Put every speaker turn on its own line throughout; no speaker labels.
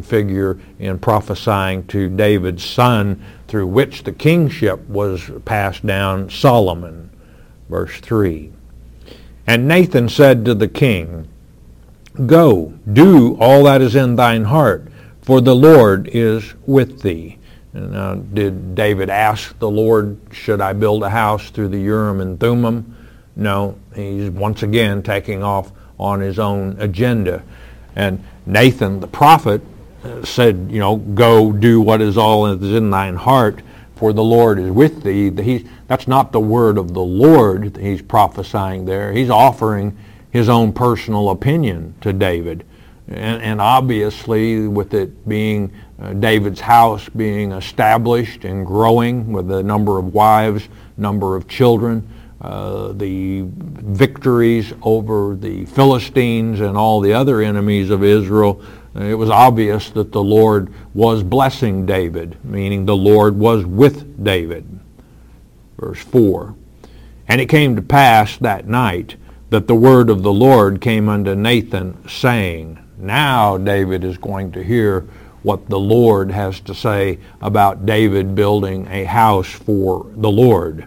and figure in prophesying to David's son, through which the kingship was passed down, Solomon. Verse 3. And Nathan said to the king, Go, do all that is in thine heart, for the Lord is with thee. Now, did David ask the Lord, should I build a house through the Urim and Thummim? No, he's once again taking off on his own agenda. And Nathan, the prophet, said, go do what is all that is in thine heart, for the Lord is with thee. That's not the word of the Lord that he's prophesying there. He's offering his own personal opinion to David. And obviously, with it being David's house being established and growing with a number of wives, number of children, the victories over the Philistines and all the other enemies of Israel, it was obvious that the Lord was blessing David, meaning the Lord was with David. Verse 4. And it came to pass that night that the word of the Lord came unto Nathan, saying, Now David is going to hear what the Lord has to say about David building a house for the Lord.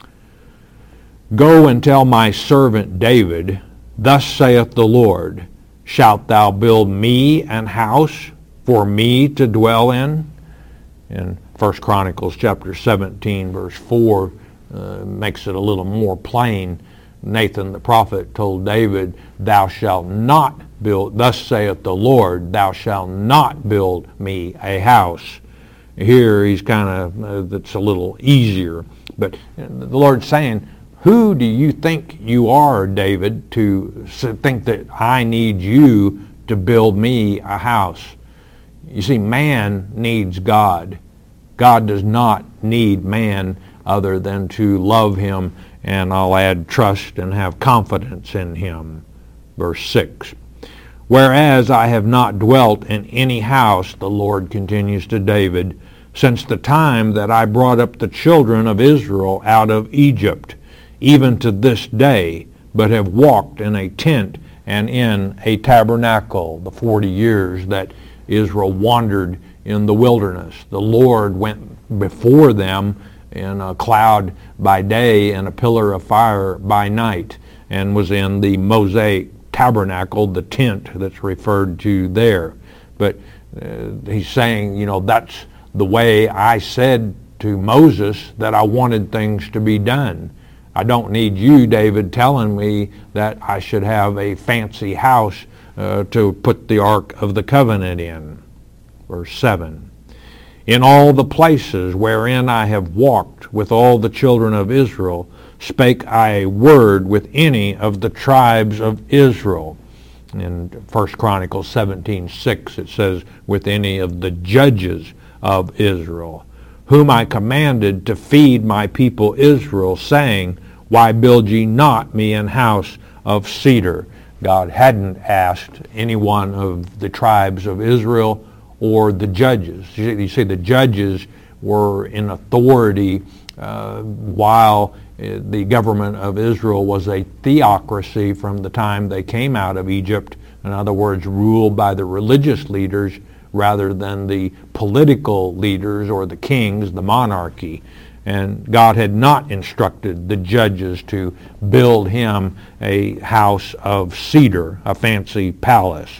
Go and tell my servant David, Thus saith the Lord, Shalt thou build me an house for me to dwell in? In 1 Chronicles chapter 17, verse 4, makes it a little more plain. Nathan the prophet told David, Thou shalt not build, thus saith the Lord, Thou shalt not build me a house. Here he's that's a little easier. But the Lord's saying, who do you think you are, David, to think that I need you to build me a house? You see, man needs God. God does not need man other than to love him, and I'll add trust and have confidence in him. Verse 6. Whereas I have not dwelt in any house, the Lord continues to David, since the time that I brought up the children of Israel out of Egypt, even to this day, but have walked in a tent and in a tabernacle, the 40 years that Israel wandered in the wilderness. The Lord went before them in a cloud by day and a pillar of fire by night, and was in the Mosaic tabernacle, the tent that's referred to there. But he's saying, that's the way I said to Moses that I wanted things to be done. I don't need you, David, telling me that I should have a fancy house to put the Ark of the Covenant in. Verse 7. In all the places wherein I have walked with all the children of Israel, spake I a word with any of the tribes of Israel. In 1 Chronicles 17:6 it says, with any of the judges of Israel, whom I commanded to feed my people Israel, saying, Why build ye not me an house of cedar? God hadn't asked any one of the tribes of Israel or the judges. You see, the judges were in authority while the government of Israel was a theocracy from the time they came out of Egypt. In other words, ruled by the religious leaders rather than the political leaders or the kings, the monarchy. And God had not instructed the judges to build him a house of cedar, a fancy palace.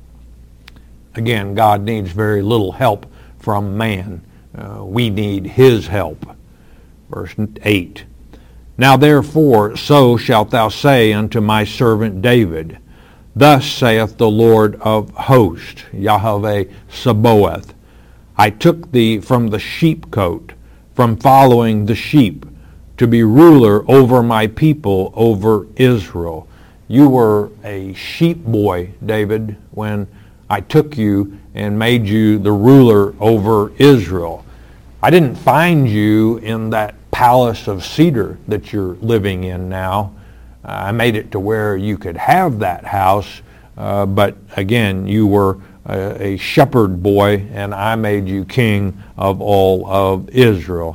Again, God needs very little help from man. We need his help. Verse 8. Now therefore, so shalt thou say unto my servant David, Thus saith the Lord of hosts, Yahweh Sabaoth, I took thee from the sheepcote, from following the sheep, to be ruler over my people, over Israel. You were a sheep boy, David, when I took you and made you the ruler over Israel. I didn't find you in that palace of cedar that you're living in now. I made it to where you could have that house, but again, you were a shepherd boy, and I made you king of all of Israel.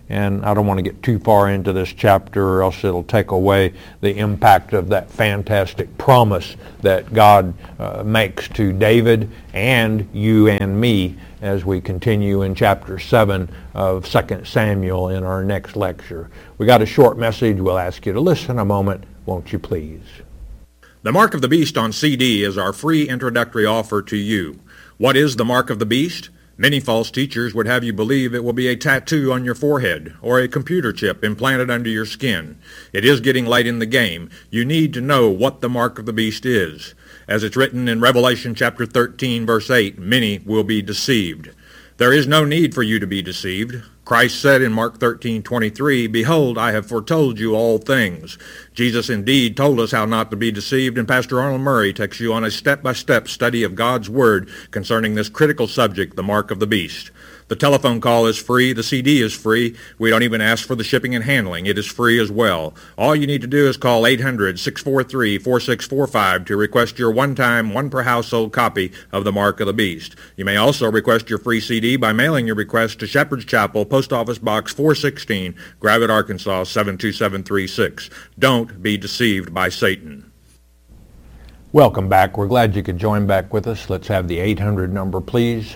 And I don't want to get too far into this chapter or else it'll take away the impact of that fantastic promise that God makes to David and you and me as we continue in chapter 7 of 2 Samuel in our next lecture. We got a short message. We'll ask you to listen a moment, won't you please?
The Mark of the Beast on CD is our free introductory offer to you. What is the Mark of the Beast? Many false teachers would have you believe it will be a tattoo on your forehead or a computer chip implanted under your skin. It is getting late in the game. You need to know what the Mark of the Beast is. As it's written in Revelation chapter 13, verse 8, many will be deceived. There is no need for you to be deceived. Christ said in Mark 13:23, "Behold, I have foretold you all things." Jesus indeed told us how not to be deceived, and Pastor Arnold Murray takes you on a step-by-step study of God's Word concerning this critical subject, the Mark of the Beast. The telephone call is free. The CD is free. We don't even ask for the shipping and handling. It is free as well. All you need to do is call 800-643-4645 to request your one-time, one-per-household copy of the Mark of the Beast. You may also request your free CD by mailing your request to Shepherd's Chapel, Post Office Box 416, Gravette, Arkansas 72736. Don't be deceived by Satan.
Welcome back. We're glad you could join back with us. Let's have the 800 number, please.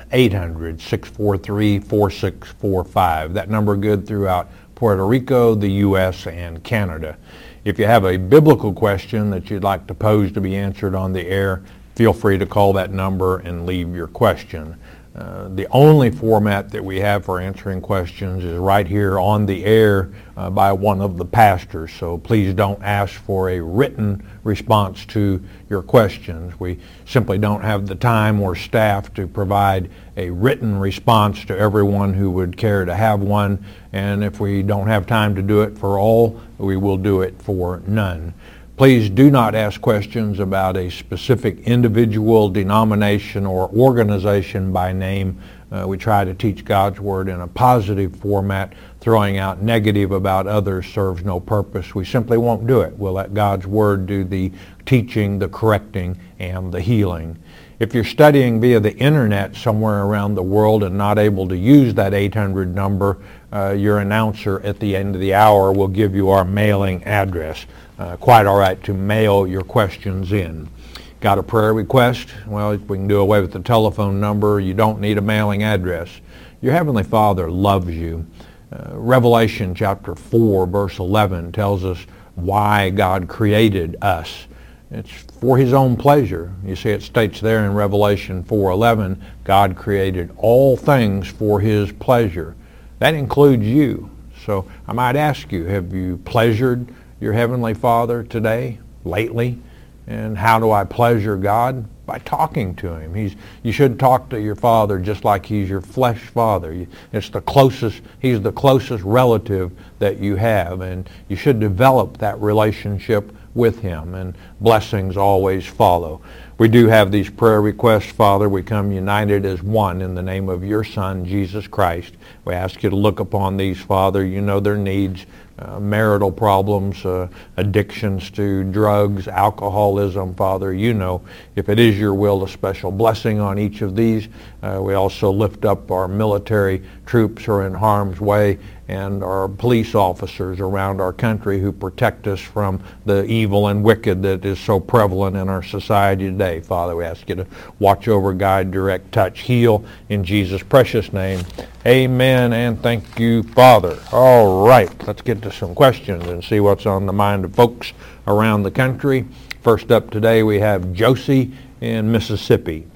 800-643-4645. That number good throughout Puerto Rico, the U.S., and Canada. If you have a biblical question that you'd like to pose to be answered on the air, feel free to call that number and leave your question. The only format that we have for answering questions is right here on the air by one of the pastors. So please don't ask for a written response to your questions. We simply don't have the time or staff to provide a written response to everyone who would care to have one. And if we don't have time to do it for all, we will do it for none. Please do not ask questions about a specific individual, denomination, or organization by name. We try to teach God's Word in a positive format. Throwing out negative about others serves no purpose. We simply won't do it. We'll let God's Word do the teaching, the correcting, and the healing. If you're studying via the internet somewhere around the world and not able to use that 800 number, your announcer at the end of the hour will give you our mailing address. Quite all right to mail your questions in. Got a prayer request? Well, we can do away with the telephone number. You don't need a mailing address. Your Heavenly Father loves you. Revelation chapter 4, verse 11 tells us why God created us. It's for His own pleasure. You see, it states there in Revelation 4:11, God created all things for His pleasure. That includes you. So I might ask you, have you pleasured your Heavenly Father today, lately? And how do I pleasure God? By talking to Him. You should talk to your Father just like He's your flesh father. He's the closest relative that you have, and you should develop that relationship with Him, and blessings always follow. We do have these prayer requests, Father. We come united as one in the name of your Son, Jesus Christ. We ask you to look upon these, Father. You know their needs, marital problems, addictions to drugs, alcoholism, Father. You know, if it is your will, a special blessing on each of these. We also lift up our military troops who are in harm's way and our police officers around our country who protect us from the evil and wicked that is so prevalent in our society today. Father, we ask you to watch over, guide, direct, touch, heal in Jesus' precious name. Amen, and thank you, Father. All right, let's get to some questions and see what's on the mind of folks around the country. First up today, we have Josie in Mississippi.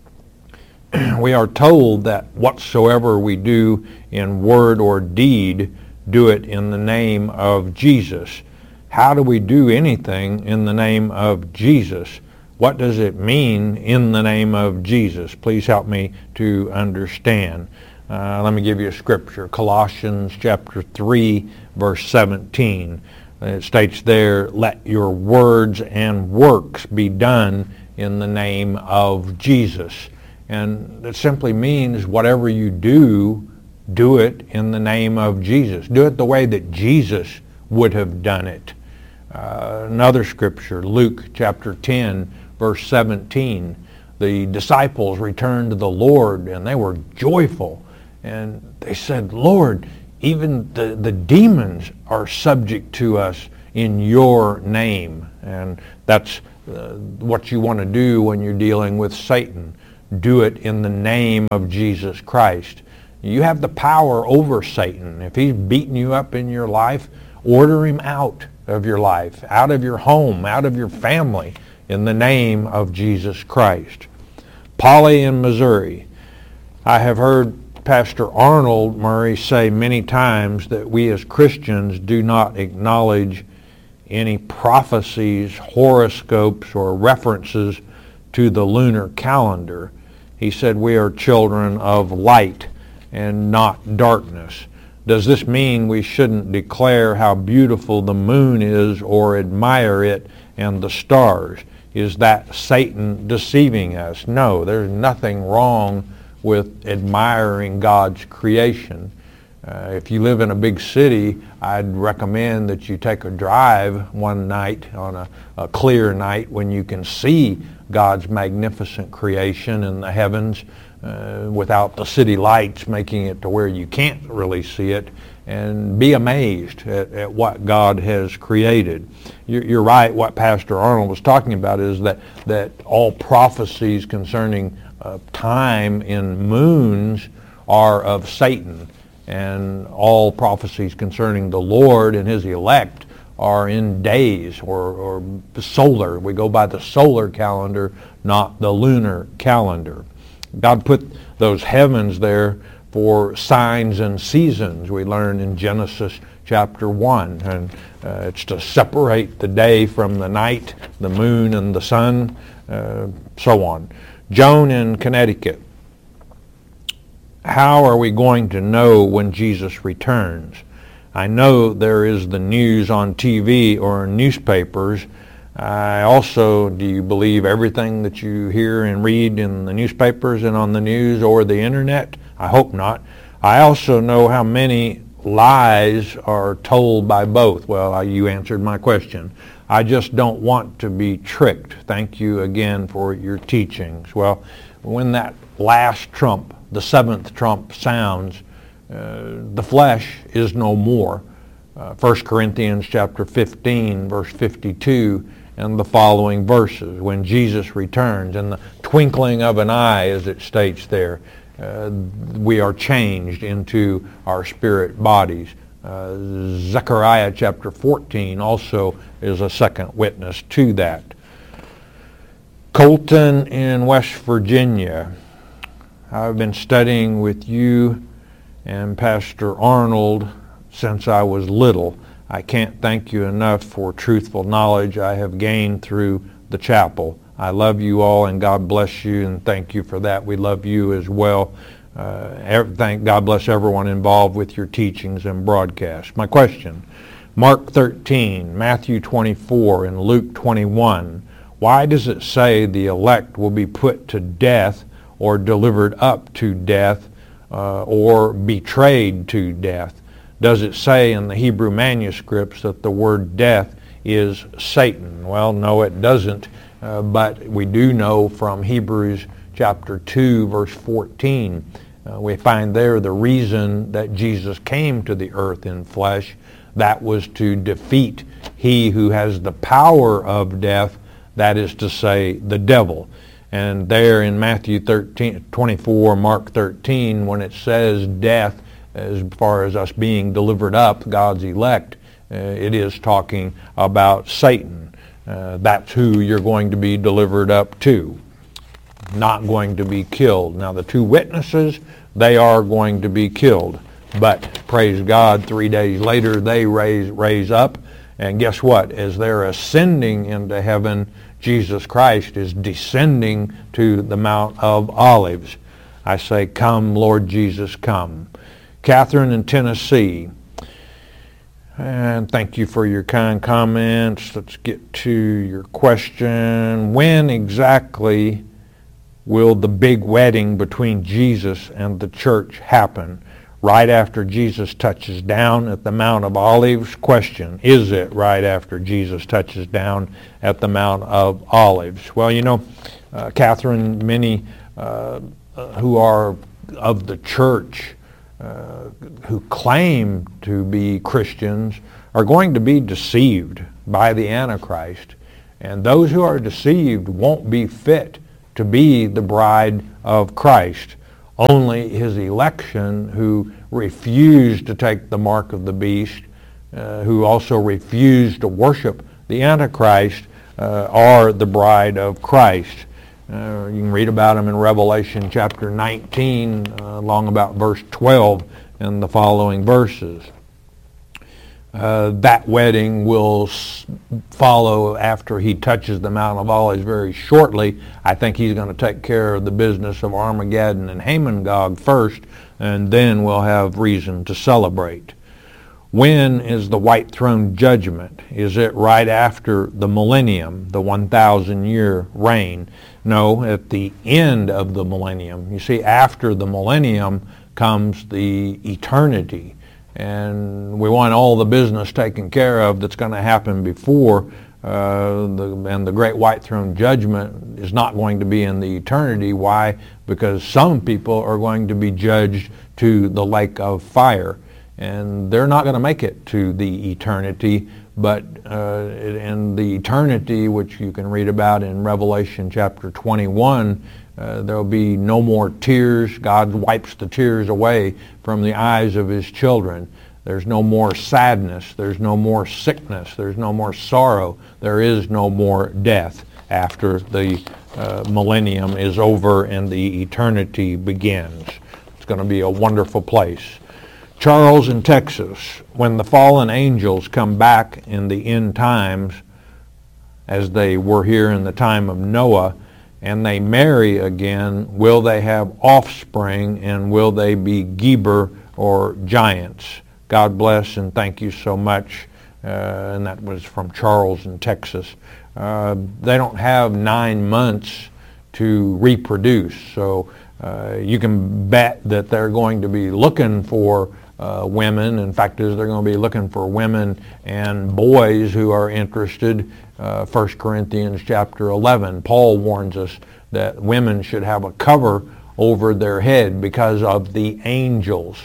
We are told that whatsoever we do in word or deed, do it in the name of Jesus. How do we do anything in the name of Jesus? What does it mean in the name of Jesus? Please help me to understand. Let me give you a scripture. Colossians chapter 3, verse 17. It states there, let your words and works be done in the name of Jesus. And it simply means whatever you do, do it in the name of Jesus. Do it the way that Jesus would have done it. Another scripture, Luke chapter 10, verse 17. The disciples returned to the Lord and they were joyful. And they said, Lord, even the demons are subject to us in your name. And that's what you want to do when you're dealing with Satan. Do it in the name of Jesus Christ. You have the power over Satan. If he's beating you up in your life, order him out of your life, out of your home, out of your family, in the name of Jesus Christ. Polly in Missouri. I have heard Pastor Arnold Murray say many times that we as Christians do not acknowledge any prophecies, horoscopes, or references to the lunar calendar. He said we are children of light and not darkness. Does this mean we shouldn't declare how beautiful the moon is or admire it and the stars? Is that Satan deceiving us? No, there's nothing wrong with admiring God's creation. If you live in a big city, I'd recommend that you take a drive one night on a clear night when you can see God's magnificent creation in the heavens without the city lights making it to where you can't really see it, and be amazed at what God has created. You're right, what Pastor Arnold was talking about is that all prophecies concerning time in moons are of Satan, and all prophecies concerning the Lord and his elect are in days or solar. We go by the solar calendar, not the lunar calendar. God put those heavens there for signs and seasons, we learn in Genesis chapter 1. And it's to separate the day from the night, the moon and the sun, so on. Joan in Connecticut. How are we going to know when Jesus returns? I know there is the news on TV or newspapers. Do you believe everything that you hear and read in the newspapers and on the news or the internet? I hope not. I also know how many lies are told by both. Well, you answered my question. I just don't want to be tricked. Thank you again for your teachings. Well, when that last trump, the seventh trump sounds, the flesh is no more. 1 Corinthians chapter 15, verse 52, and the following verses. When Jesus returns, in the twinkling of an eye, as it states there, we are changed into our spirit bodies. Zechariah chapter 14 also is a second witness to that. Colton in West Virginia. I've been studying with you and Pastor Arnold since I was little. I can't thank you enough for truthful knowledge I have gained through the chapel. I love you all, and God bless you, and thank you for that. We love you as well. God bless everyone involved with your teachings and broadcasts. My question, Mark 13, Matthew 24, and Luke 21. Why does it say the elect will be put to death or delivered up to death or betrayed to death? Does it say in the Hebrew manuscripts that the word death is Satan? Well, no, it doesn't. But we do know from Hebrews chapter 2, verse 14, we find there the reason that Jesus came to the earth in flesh. That was to defeat he who has the power of death, that is to say, the devil. And there in Matthew 24, Mark 13, when it says death, as far as us being delivered up, God's elect, it is talking about Satan. That's who you're going to be delivered up to, not going to be killed. Now the two witnesses, they are going to be killed. But praise God, 3 days later they raise up. And guess what? As they're ascending into heaven, Jesus Christ is descending to the Mount of Olives. I say, come, Lord Jesus, come. Catherine in Tennessee. And thank you for your kind comments. Let's get to your question. When exactly will the big wedding between Jesus and the church happen? Right after Jesus touches down at the Mount of Olives? Question, is it right after Jesus touches down at the Mount of Olives? Well, you know, Catherine, many who are of the church who claim to be Christians are going to be deceived by the Antichrist. And those who are deceived won't be fit to be the bride of Christ. Only his election who refused to take the mark of the beast, who also refused to worship the Antichrist, are the bride of Christ. You can read about them in Revelation chapter 19, along about verse 12 and the following verses. That wedding will follow after he touches the Mount of Olives very shortly. I think he's going to take care of the business of Armageddon and Hamon-Gog first, and then we'll have reason to celebrate. When is the white throne judgment? Is it right after the millennium, the 1,000-year reign? No, at the end of the millennium. You see, after the millennium comes the eternity. And we want all the business taken care of that's going to happen before, and the great white throne judgment is not going to be in the eternity. Why? Because some people are going to be judged to the lake of fire, and they're not going to make it to the eternity. But in the eternity, which you can read about in Revelation chapter 21, there will be no more tears. God wipes the tears away from the eyes of his children. There's no more sadness. There's no more sickness. There's no more sorrow. There is no more death after the millennium is over and the eternity begins. It's going to be a wonderful place. Charles in Texas, when the fallen angels come back in the end times, as they were here in the time of Noah, and they marry again, will they have offspring, and will they be Geber or giants? God bless and thank you so much. And that was from Charles in Texas. They don't have 9 months to reproduce, so you can bet that they're going to be looking for women. In fact, they're going to be looking for women and boys who are interested. 1 Corinthians chapter 11, Paul warns us that women should have a cover over their head because of the angels.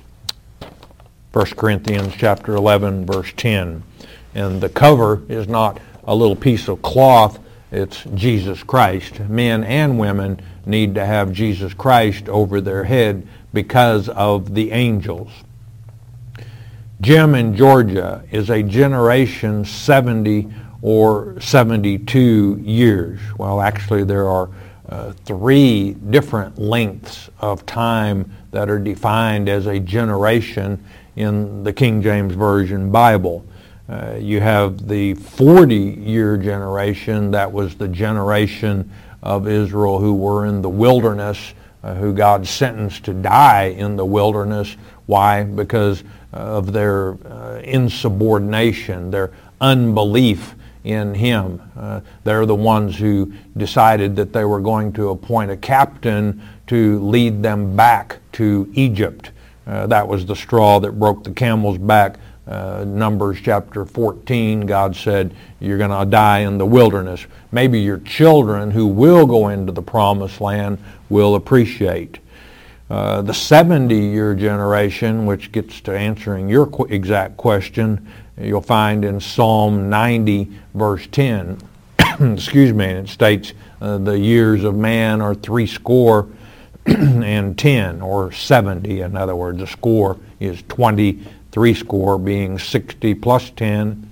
1 Corinthians chapter 11, verse 10. And the cover is not a little piece of cloth, it's Jesus Christ. Men and women need to have Jesus Christ over their head because of the angels. Jim in Georgia is a generation 70 or 72 years. Well, actually there are 3 different lengths of time that are defined as a generation in the King James Version Bible. You have the 40-year generation. That was the generation of Israel who were in the wilderness, who God sentenced to die in the wilderness. Why? Because of their insubordination, their unbelief in him. They're the ones who decided that they were going to appoint a captain to lead them back to Egypt. That was the straw that broke the camel's back. Numbers chapter 14, God said, you're going to die in the wilderness. Maybe your children who will go into the promised land will appreciate. The 70-year generation, which gets to answering your exact question, you'll find in Psalm 90, verse 10. Excuse me, and it states the years of man are 70 and 10, or 70. In other words, a score is 20, 70 being 60 plus 10,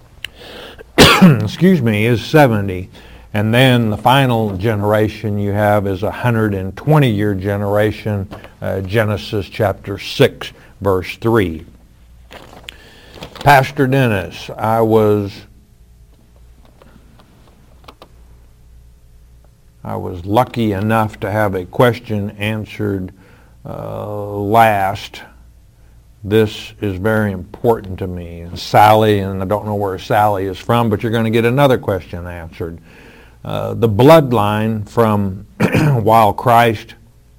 excuse me, is 70. And then the final generation you have is a 120-year generation, Genesis chapter 6, verse 3. Pastor Dennis, I was lucky enough to have a question answered last. This is very important to me. Sally, and I don't know where Sally is from, but you're going to get another question answered. The bloodline from while Christ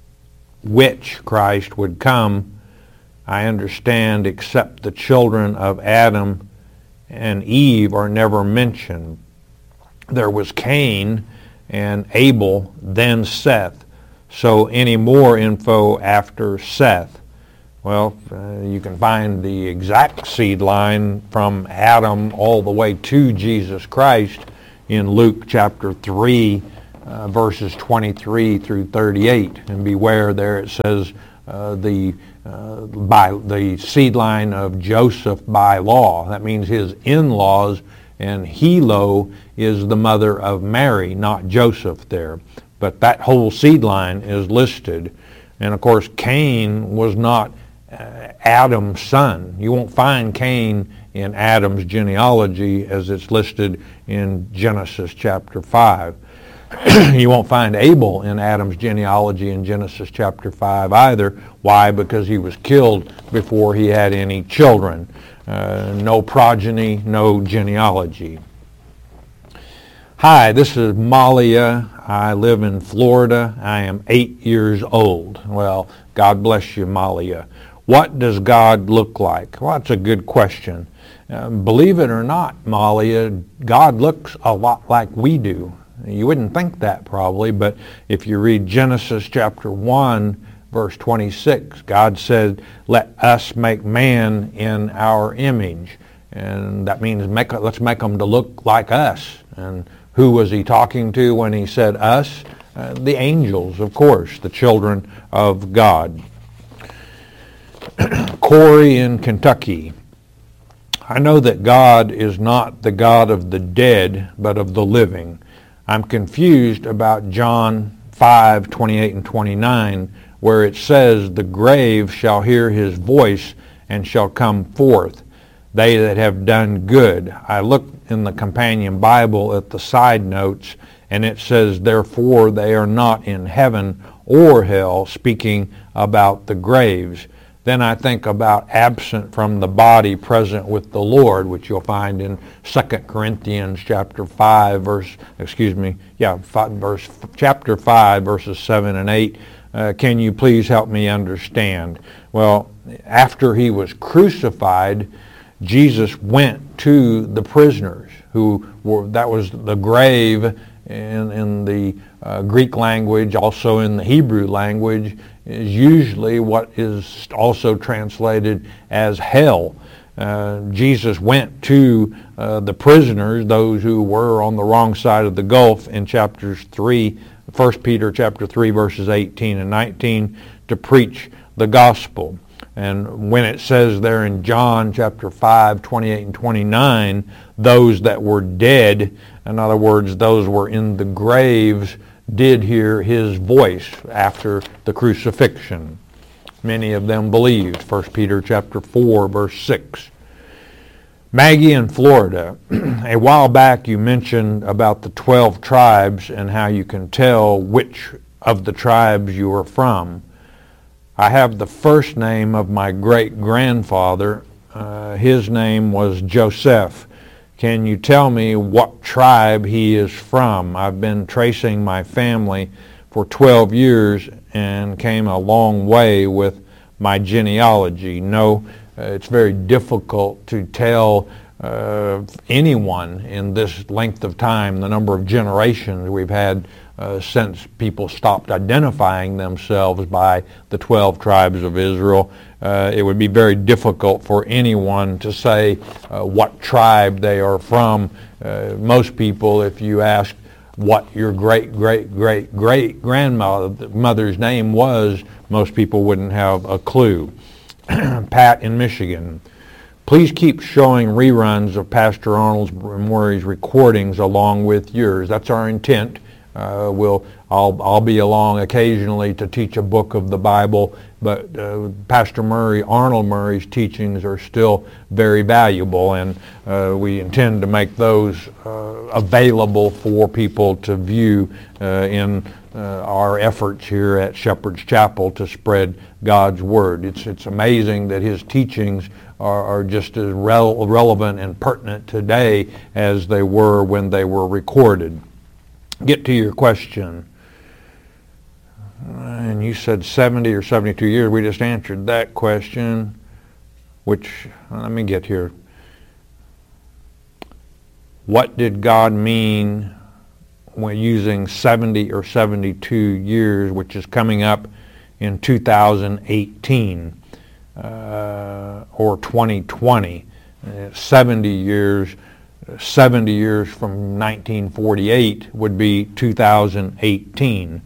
would come, I understand, except the children of Adam and Eve are never mentioned. There was Cain and Abel, then Seth. So any more info after Seth? Well, you can find the exact seed line from Adam all the way to Jesus Christ in Luke chapter 3, verses 23 through 38. And beware, there it says the seed line of Joseph by law. That means his in-laws, and Helo is the mother of Mary, not Joseph there. But that whole seed line is listed. And of course, Cain was not Adam's son. You won't find Cain in Adam's genealogy as it's listed in Genesis chapter 5. You won't find Abel in Adam's genealogy in Genesis chapter 5 either. Why? Because he was killed before he had any children. No progeny, no genealogy. Hi, this is Malia. I live in Florida. I am 8 years old. Well, God bless you, Malia. What does God look like? Well, that's a good question. Believe it or not, Malia, God looks a lot like we do. You wouldn't think that probably, but if you read Genesis chapter 1, verse 26, God said, "Let us make man in our image." And that means let's make them to look like us. And who was he talking to when he said us? The angels, of course, the children of God. Corey in Kentucky. I know that God is not the God of the dead, but of the living. I'm confused about John 5:28 and 29, where it says, "The grave shall hear his voice and shall come forth, they that have done good." I looked in the companion Bible at the side notes, and it says, "Therefore they are not in heaven or hell," speaking about the graves. Then I think about absent from the body, present with the Lord, which you'll find in 2 Corinthians chapter 5, chapter 5, verses 7 and 8. Can you please help me understand? Well, after he was crucified, Jesus went to the prisoners that was the grave in the Greek language, also in the Hebrew language, is usually what is also translated as hell. Jesus went to the prisoners, those who were on the wrong side of the gulf, in chapters 3, 1 Peter chapter 3, verses 18 and 19, to preach the gospel. And when it says there in John chapter 5, 28 and 29, those that were dead, in other words, those were in the graves, did hear his voice after the crucifixion. Many of them believed. 1 Peter chapter 4, verse 6. Maggie in Florida, a while back you mentioned about the 12 tribes and how you can tell which of the tribes you are from. I have the first name of my great-grandfather. His name was Joseph. Can you tell me what tribe he is from? I've been tracing my family for 12 years and came a long way with my genealogy. No, it's very difficult to tell anyone in this length of time, the number of generations we've had since people stopped identifying themselves by the 12 tribes of Israel. It would be very difficult for anyone to say what tribe they are from. Most people, if you ask what your great-great-great-great-grandmother's name was, most people wouldn't have a clue. Pat in Michigan. Please keep showing reruns of Pastor Arnold Murray's recordings along with yours. That's our intent. I'll be along occasionally to teach a book of the Bible, but Pastor Arnold Murray's teachings are still very valuable, and we intend to make those available for people to view in our efforts here at Shepherd's Chapel to spread God's Word. It's amazing that his teachings are just as relevant and pertinent today as they were when they were recorded. Get to your question. And you said 70 or 72 years. We just answered that question, which, let me get here. What did God mean when using 70 or 72 years, which is coming up in 2018? or 2020. 70 years from 1948 would be 2018.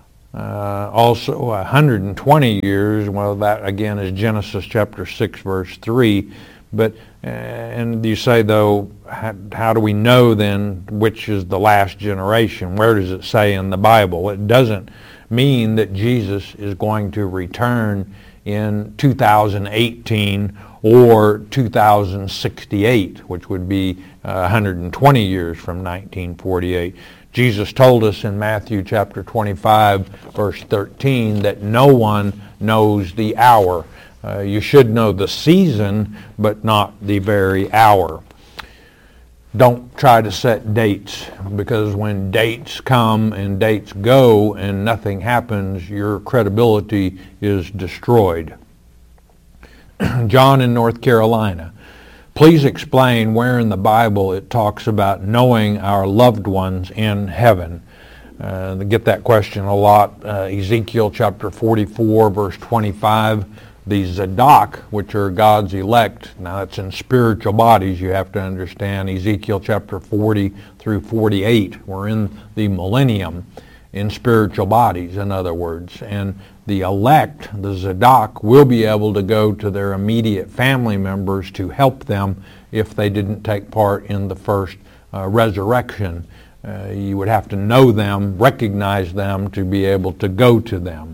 Also 120 years, well, that again is Genesis chapter 6 verse 3. But and you say, though, how do we know then which is the last generation? Where does it say in the Bible? It doesn't mean that Jesus is going to return in 2018 or 2068, which would be 120 years from 1948. Jesus told us in Matthew chapter 25, verse 13, that no one knows the hour. You should know the season, but not the very hour. Don't try to set dates, because when dates come and dates go and nothing happens, your credibility is destroyed. John in North Carolina, please explain where in the Bible it talks about knowing our loved ones in heaven. They get that question a lot. Ezekiel chapter 44, verse 25. The Zadok, which are God's elect, now it's in spiritual bodies, you have to understand. Ezekiel chapter 40 through 48. We're in the millennium in spiritual bodies, in other words. And the elect, the Zadok, will be able to go to their immediate family members to help them if they didn't take part in the first resurrection. You would have to know them, recognize them, to be able to go to them.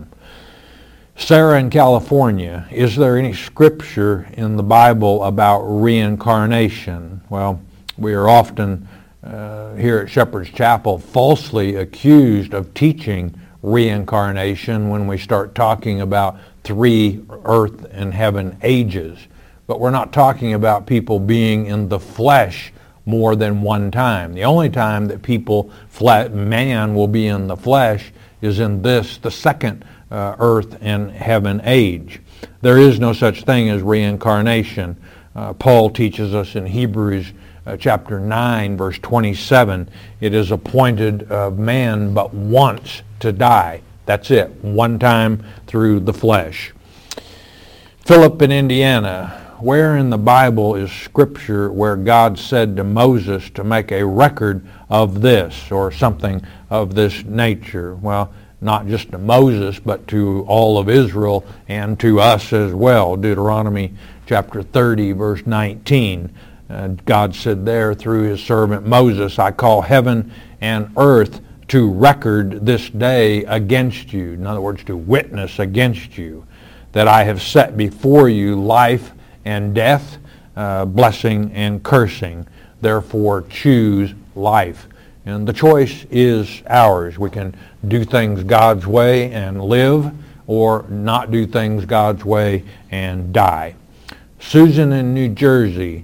Sarah in California, is there any scripture in the Bible about reincarnation? Well, we are often here at Shepherd's Chapel falsely accused of teaching reincarnation when we start talking about 3 earth and heaven ages. But we're not talking about people being in the flesh more than one time. The only time that man will be in the flesh is in the second earth and heaven age. There is no such thing as reincarnation. Paul teaches us in Hebrews chapter 9, verse 27, it is appointed of man but once to die. That's it, one time through the flesh. Philip in Indiana, where in the Bible is scripture where God said to Moses to make a record of this or something of this nature? Well, not just to Moses, but to all of Israel and to us as well. Deuteronomy chapter 30, verse 19. God said there through his servant Moses, I call heaven and earth to record this day against you. In other words, to witness against you, that I have set before you life and death, blessing and cursing. Therefore choose life. And the choice is ours. We can do things God's way and live, or not do things God's way and die. Susan in New Jersey,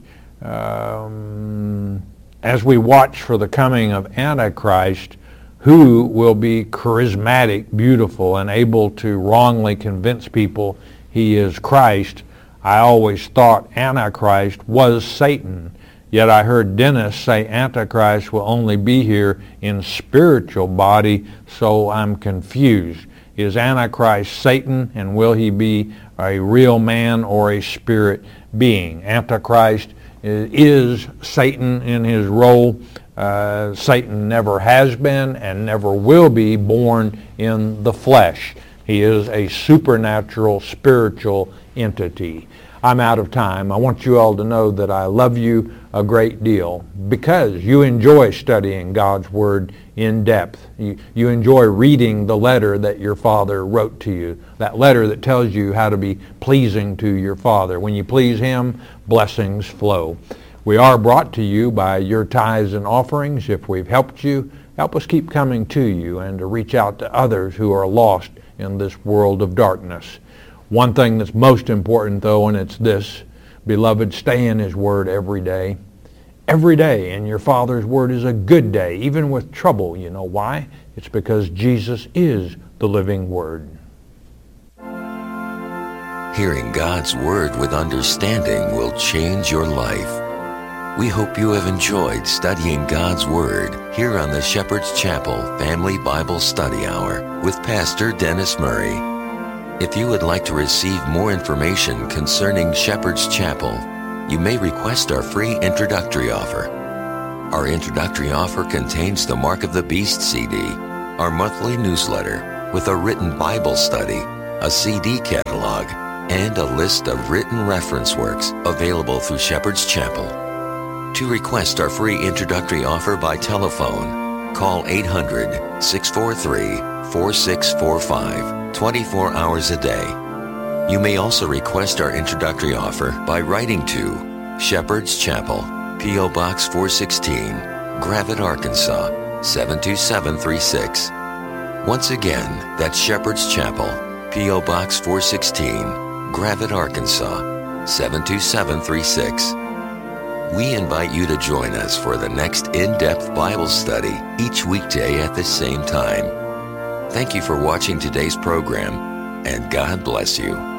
as we watch for the coming of Antichrist, who will be charismatic, beautiful, and able to wrongly convince people he is Christ, I always thought Antichrist was Satan. Yet I heard Dennis say Antichrist will only be here in spiritual body, so I'm confused. Is Antichrist Satan, and will he be a real man or a spirit being? Antichrist is Satan in his role. Satan never has been and never will be born in the flesh. He is a supernatural, spiritual entity. I'm out of time. I want you all to know that I love you a great deal because you enjoy studying God's Word in depth. You enjoy reading the letter that your Father wrote to you, that letter that tells you how to be pleasing to your Father. When you please Him, blessings flow. We are brought to you by your tithes and offerings. If we've helped you, help us keep coming to you and to reach out to others who are lost in this world of darkness. One thing that's most important, though, and it's this: beloved, stay in His Word every day. Every day in your Father's Word is a good day, even with trouble. You know why? It's because Jesus is the living Word.
Hearing God's Word with understanding will change your life. We hope you have enjoyed studying God's Word here on the Shepherd's Chapel Family Bible Study Hour with Pastor Dennis Murray. If you would like to receive more information concerning Shepherd's Chapel, you may request our free introductory offer. Our introductory offer contains the Mark of the Beast CD, our monthly newsletter with a written Bible study, a CD catalog, and a list of written reference works available through Shepherd's Chapel. To request our free introductory offer by telephone, call 800-643-4645, 24 hours a day. You may also request our introductory offer by writing to Shepherd's Chapel, P.O. Box 416, Gravette, Arkansas, 72736. Once again, that's Shepherd's Chapel, P.O. Box 416, Gravette, Arkansas, 72736. We invite you to join us for the next in-depth Bible study each weekday at the same time. Thank you for watching today's program, and God bless you.